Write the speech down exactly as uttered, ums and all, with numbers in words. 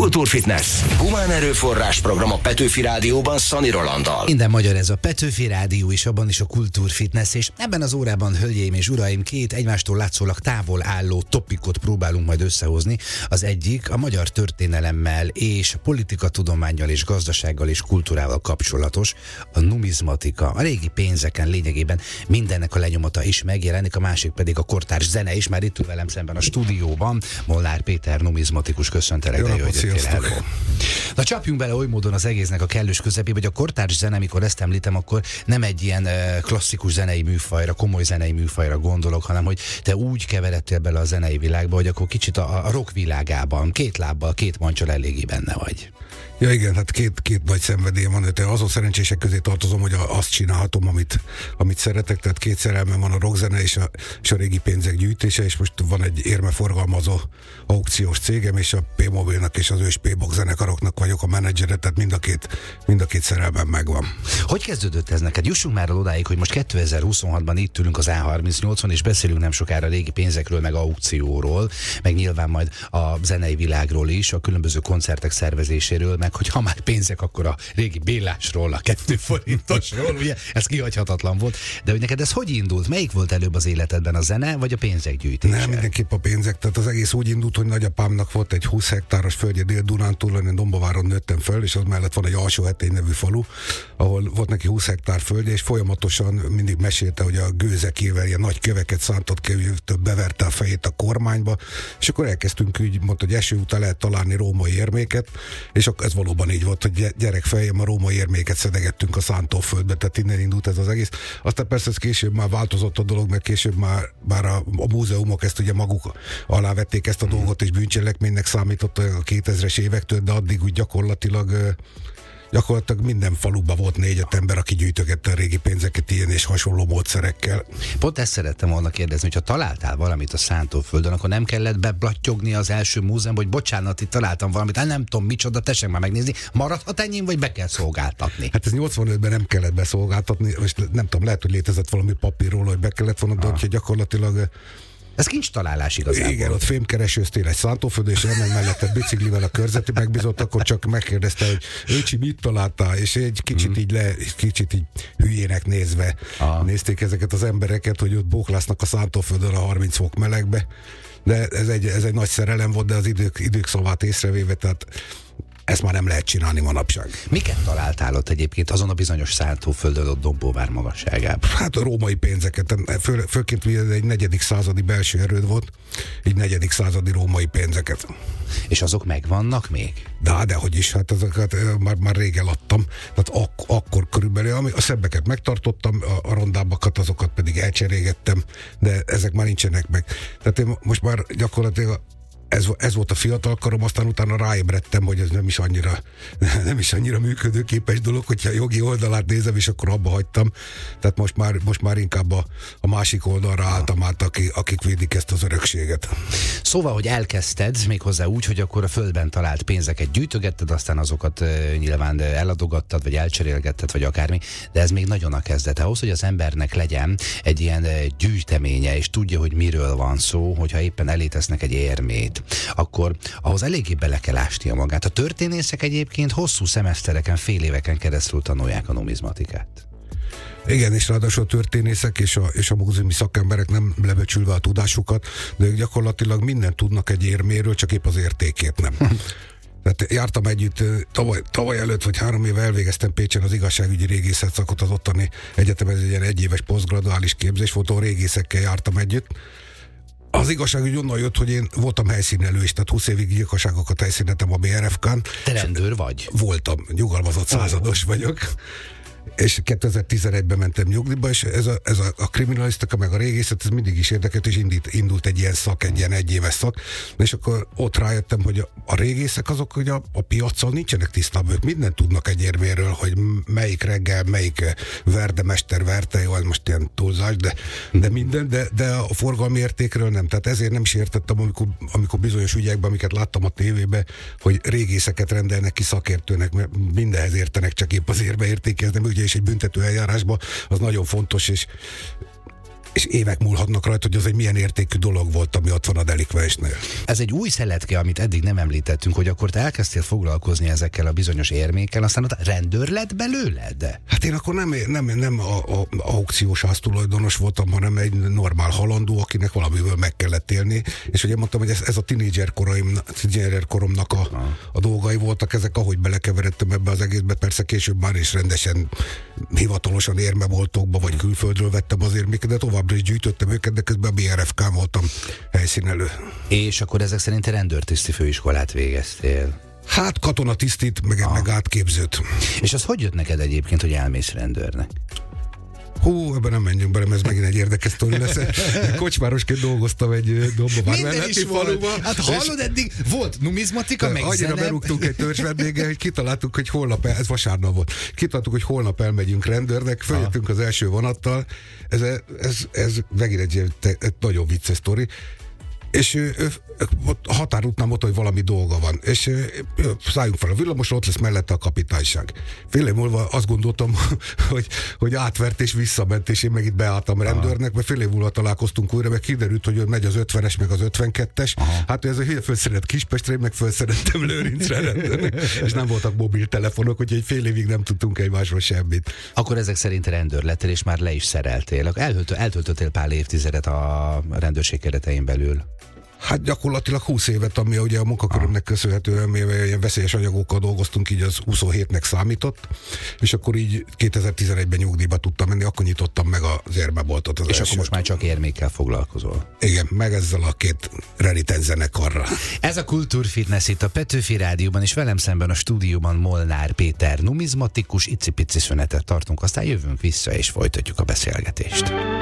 Kultúrfitness. Humán erőforrás program a Petőfi Rádióban Szani Rolanddal. Minden magyar ez a Petőfi Rádió, és abban is a Kultúrfitness, és ebben az órában, hölgyeim és uraim, két egymástól látszólag távol álló topikot próbálunk majd összehozni. Az egyik a magyar történelemmel és politikatudománnyal és gazdasággal és kultúrával kapcsolatos, a numizmatika. A régi pénzeken lényegében mindennek a lenyomata is megjelenik, a másik pedig a kortárs zene is. Már itt ül velem szemben a stúdióban Molnár Péter numizmatikus, köszöntelek, de jó, hogy jöttél. Na, csapjunk bele oly módon az egésznek a kellős közepébe, hogy a kortárs zene, amikor ezt említem, akkor nem egy ilyen uh, klasszikus zenei műfajra, komoly zenei műfajra gondolok, hanem hogy te úgy keveredtél bele a zenei világba, hogy akkor kicsit a, a rock világában, két lábbal, két mancsal eléggé benne vagy. Ja igen, hát két, két nagy szenvedélyem van, de azon szerencsések közé tartozom, hogy azt csinálhatom, amit, amit szeretek, tehát két szerelmem van, a rockzene és a, és a régi pénzek gyűjtése, és most van egy érmeforgalmazó aukciós cégem, és a P-Mobilnak és az ős P-Box zenekaroknak vagyok a menedzsere, tehát mind a két, mind a két szerelmem megvan. Hogy kezdődött ez neked? Jussunk már odáig, hogy most kétezer-huszonhatban itt ülünk az á harmincnyolcon, és beszélünk nem sokára régi pénzekről, meg aukcióról, meg nyilván majd a zenei világról is, a különböző koncertek szervezéséről, meg hogy ha már pénzek, akkor a régi Bélásról, a kettő forintosról, ugye, ez kihagyhatatlan volt. De hogy neked ez hogy indult? Melyik volt előbb az életedben, a zene, vagy a pénzek gyűjtése? Nem, mindenképp a pénzek. Tehát az egész úgy indult, hogy nagyapámnak volt egy húsz hektáros földje Dél-Dunántúlon, én Dombováron nőttem föl, és az mellett van egy Alsóhetény nevű falu, ahol volt neki húsz hektár földje, és folyamatosan mindig mesélte, hogy a gőzekével ilyen nagy köveket szántott ki, több beverte a fejét a kormányba, és akkor elkezdtünk úgy, mondta, hogy eső után lehet találni római érméket, és akkor ez valóban így volt, hogy gyerekfejem a római érméket szedegettünk a szántóföldbe, tehát innen indult ez az egész. Aztán persze ez később már változott a dolog, meg később már, már a, a múzeumok ezt ugye maguk alá vették ezt a mm. dolgot, és bűncselekménynek számított a kétezres évektől, de addig úgy gyakorlatilag gyakorlatilag minden faluban volt négy-öt ember, aki gyűjtögette a régi pénzeket ilyen és hasonló módszerekkel. Pont ezt szerettem volna kérdezni, hogyha találtál valamit a szántóföldön, akkor nem kellett beblattyogni az első múzeumban, hogy bocsánat, itt találtam valamit, hát nem tudom micsoda, tessék már megnézni, maradhat enyém, vagy be kell szolgáltatni? Hát ez nyolcvanötben nem kellett beszolgáltatni, most nem tudom, lehet, hogy létezett valami papírról, hogy be kellett volna, de hogyha gyakorlatilag ez kincs találás igazából. Igen, ott fémkeresőztél egy szántóföldön, és elment mellette biciklivel a körzeti megbízott, akkor csak megkérdezte, hogy öcsi, mit találtál, és egy kicsit mm. így le, kicsit így hülyének nézve Aha. nézték ezeket az embereket, hogy ott bóklásznak a szántóföldön a harminc fok melegbe, de ez egy, ez egy nagy szerelem volt, de az idők, idők szavát észrevéve, tehát ezt már nem lehet csinálni manapság. Miket találtál ott egyébként azon a bizonyos szántóföldön, ott Dombóvár magasságában? Hát a római pénzeket, föl, főként egy negyedik századi belső erőd volt, így negyedik századi római pénzeket. És azok megvannak még? De, de hogy is, hát azokat már, már rég eladtam, tehát ak- akkor körülbelül, ami, a szebbeket megtartottam, a, a rondábbakat, azokat pedig elcserégettem, de ezek már nincsenek meg. Tehát én most már gyakorlatilag Ez, ez volt a fiatal karom, aztán utána ráébredtem, hogy ez nem is annyira nem is annyira működőképes dolog, hogyha a jogi oldalát nézem, és akkor abba hagytam. Tehát most már, most már inkább a, a másik oldalra álltam át, aki, akik védik ezt az örökséget. Szóval, hogy elkezdted méghozzá úgy, hogy akkor a földben talált pénzeket gyűjtögetted, aztán azokat uh, nyilván eladogattad, vagy elcserélgetted, vagy akármi, de ez még nagyon a kezdet. Ahhoz, hogy az embernek legyen egy ilyen uh, gyűjteménye, és tudja, hogy miről van szó, hogyha éppen elé tesznek egy érmét, akkor ahhoz eléggé bele kell ásnia magát. A történészek egyébként hosszú szemesztereken, fél éveken keresztül tanulják a numizmatikát. Igen, és ráadásul a történészek és a, és a múzeumi szakemberek nem lebecsülve a tudásukat, de ők gyakorlatilag mindent tudnak egy érméről, csak épp az értékét nem. Tehát jártam együtt, tavaly, tavaly előtt, vagy három éve elvégeztem Pécsen az igazságügyi régészet szakot az ottani egyetemen, ez egy ilyen egyéves posztgraduális képzés volt, ahol régészekkel jártam együtt. Az igazság úgy onnan jött, hogy én voltam helyszínelő is, tehát húsz évig gyilkosságokat helyszínetem a bé er ef ká-n. Te rendőr vagy? Voltam, nyugalmazott százados vagyok. És kétezer-tizenegyben mentem nyugdíjba, és ez a, ez a, a kriminalisztika, meg a régészet, ez mindig is érdekelt, és indít, indult egy ilyen szak, egy ilyen egyéves szak, és akkor ott rájöttem, hogy a, a régészek azok, hogy a, a piaccal nincsenek tisztában, ők mindent tudnak egy érméről, hogy melyik reggel, melyik verdemester verte, jó, ez most ilyen túlzás, de, de minden, de, de a forgalmi értékről nem. Tehát ezért nem is értettem, amikor, amikor bizonyos ügyekben, amiket láttam a tévében, hogy régészeket rendelnek ki szakértőnek, mert mindenhez értenek, csak épp az érbe értékezni, ugye, és egy büntető eljárásban az nagyon fontos, és és évek múlhatnak rajta, hogy az egy milyen értékű dolog volt, ami ott van a delikvensnél. Ez egy új szeletke, amit eddig nem említettünk, hogy akkor te elkezdtél foglalkozni ezekkel a bizonyos érmékkel, aztán ott rendőr lett belőled? Hát én akkor nem, nem, nem a, a, a aukciós háztulajdonos voltam, hanem egy normál halandó, akinek valamiből meg kellett élni, és ugye mondtam, hogy ez, ez a tínédzser koromnak a, a dolgai voltak, ezek, ahogy belekeveredtem ebbe az egészbe, persze később már is rendesen hivatalosan érmeboltokba, vagy külföldről vettem az érméket, de továbbra is gyűjtöttem őket, de közben a bé er ef ká voltam helyszínelő. És akkor ezek szerint te rendőrtiszti főiskolát végeztél? Hát katonatisztit, meg, meg átképzőt. És az hogy jött neked egyébként, hogy elmész rendőrnek? Hú, ebben nem menjünk bele, ez megint egy érdekes sztori lesz. Kocsmárosként dolgoztam egy Dombovár melletti faluban. Hát hallod, eddig volt numizmatika, meg annyira zene. berúgtunk egy törzsvendéggel, hogy kitaláltuk, hogy holnap, el, ez vasárnap volt, kitaláltuk, hogy holnap elmegyünk rendőrnek, följöttünk az első vonattal, ez, ez, ez megint egy, egy nagyon vicces sztori. És ő, a határútnál mondta, hogy valami dolga van. És ő, szálljunk fel a villamosra, ott lesz mellette a kapitányság. Fél év múlva azt gondoltam, hogy, hogy átvert és visszament, és én meg itt beálltam rendőrnek, mert fél év múlva találkoztunk újra, meg kiderült, hogy megy az ötvenes, meg az ötvenkettes. Aha. Hát ez a hülye fölszerett Kispestre, én meg fölszerettem Lőrincre rendőrnek, és nem voltak mobiltelefonok, úgyhogy fél évig nem tudtunk egymásról semmit. Akkor ezek szerint rendőr lettél, és már le is szereltél. Eltöltöttél pár évtizedet a rendőrség keretein belül. Hát gyakorlatilag húsz évet, ami ugye a munkakörömnek köszönhetően, mivel ilyen veszélyes anyagokkal dolgoztunk, így az huszonhétnek számított, és akkor így kétezer-tizenegyben nyugdíjba tudtam menni, akkor nyitottam meg az érmeboltot. Az és elsőt. Akkor most már csak érmékkel foglalkozol. Igen, meg ezzel a két reniten zenekarra. Ez a Kultúrfitness itt a Petőfi Rádióban, és velem szemben a stúdióban Molnár Péter numizmatikus, icipici szünetet tartunk, aztán jövünk vissza, és folytatjuk a beszélgetést.